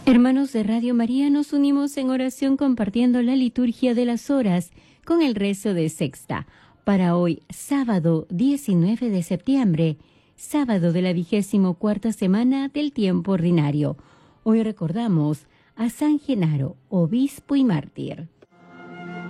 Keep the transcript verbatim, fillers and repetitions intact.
Hermanos de Radio María, nos unimos en oración compartiendo la liturgia de las horas con el rezo de sexta para hoy, sábado diecinueve de septiembre, sábado de la vigésimo cuarta semana del tiempo ordinario. Hoy recordamos a San Genaro, obispo y mártir.